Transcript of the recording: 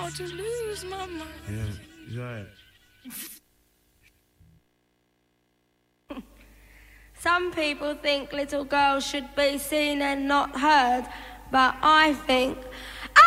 about to lose my mind. Yeah, you're right. Some people think little girls should be seen and not heard, but I think